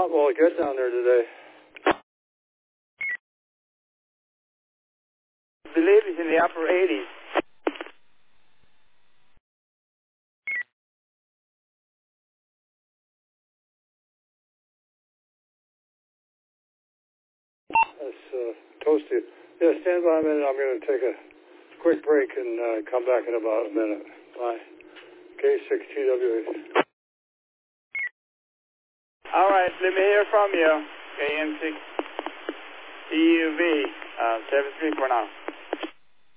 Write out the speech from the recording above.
not well get down there today. I believe it's in the upper 80s. That's toasty. Yeah, stand by a minute. I'm going to take a quick break and come back in about a minute. Bye. K6TW. All right, let me hear from you. KM6 EUV, 73 for now.